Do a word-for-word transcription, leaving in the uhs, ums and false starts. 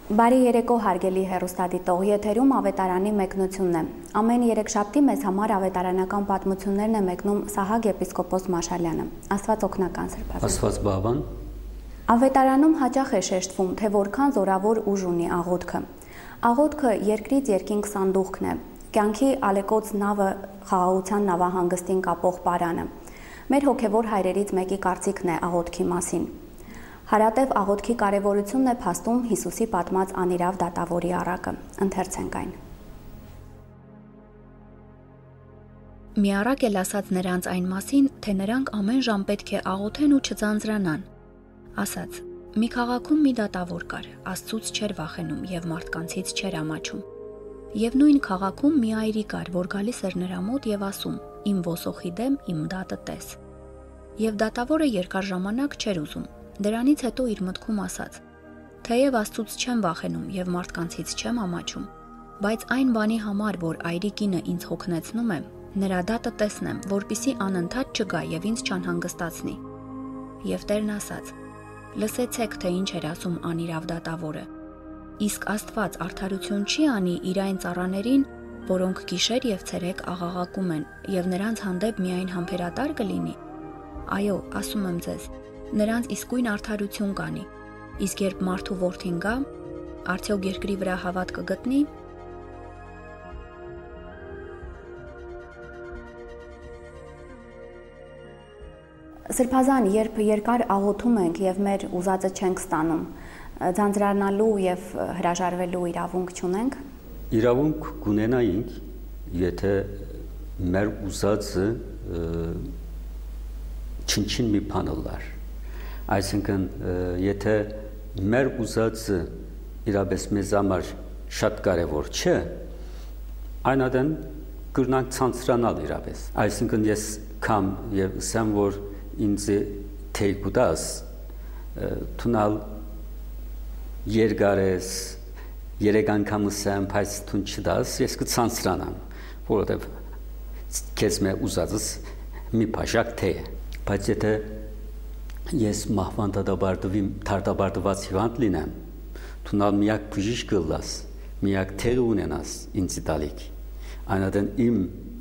Բարի երեկո հարգելի հեռուստադիտող, եթերում ավետարանի մեկնությունն է։ Ամեն երեքշաբթի մեզ համար ավետարանական պատմություններն է մեկնում Սահակ եպիսկոպոս Մաշալյանը։ Աստված օգնական Սրբազան։ Աստված բավան։ Ավետարանում հաճախ է շեշտվում, թե որքան զորավոր ուժ ունի աղոթքը։ Աղոթքը երկրից երկինք սանդուղքն է, կյանքի ալեկոծ նավը խաղաղության նավահանգստին կապող պարանը։ Մեր հոգևոր հայրերից մեկի կարծիքն է աղոթքի մասին։ Հարատև աղոթքի կարևորությունն է փաստում Հիսուսի պատմած անիրավ դատավորի առակը։ Ընթերցենք այն։ Մի առակ էլ ասաց նրանց այն մասին, թե նրանք ամեն ժամ պետք է աղոթեն ու չձանձրանան։ Ասաց. մի քաղաքում մի դատավոր կար, Աստծուց չէր վախենում եւ մարդկանցից չէր ամաչում։ Եվ նույն քաղաքում մի այրի կար, որ գալիս էր նրա մոտ եւ ասում. իմ ոսոխի դեմ իմ դատը տես։ Եվ դատավորը երկար ժամանակ չէր ուզում։ Դրանից հետո իր մտքում ասաց. թեև Աստծուց չեմ վախենում եւ մարդկանցից չեմ ամաչում, բայց այն բանի համար, որ այրի կինը ինձ հոգնեցնում է, նրա դատը տեսնեմ, որպիսի անընդհատ չգա եւ ինձ չանհանգստացնի։ Եվ Տերն ասաց. լսեցեք, թե ինչ էր ասում անիրավ դատավորը։ Իսկ Աստված արդարություն չի անի իր այն ծառաներին, որոնք գիշեր եւ ցերեկ աղաղակում են, եւ նրանց հանդեպ միայն համբերատար կլինի։ Այո, ասում եմ ձեզ, նրանց իսկույն արդարություն կանի, իսկ երբ մարդու որդին գա, արդյոք երկրի վրա հավատ կգտնի։ Սրբազան, երբ երկար աղոթում ենք եւ մեր ուզածը չենք ստանում, ձանձրանալու եւ հրաժարվելու իրավունք չունենք։ Իրավունք կունենայինք, եթե մեր ուզածը չնչին մի բան լար։ Այսինքն, եթե մեր ուզածը իրապես մեզ համար շատ կարևոր չէ, այնադեն կրնանք ցանցրանալ իրապես։ Այսինքն, ես կամ եւ ասեմ, որ ինձ թեյ կուտաս, թունալ երկարես, երեք անգամ ասեմ, բայց թուն չդաս, ես կցանցրանամ, որովհետեւ քեզ մե ուզածս մի բաժակ թեյ է։ Բայց եթե ես մահվան դատաբարտված հիվանդ լինեմ, թունալ միակ բժիշկ կլաս, միակ թեղը ունենաս ինձ տալիք, այնադեն իմ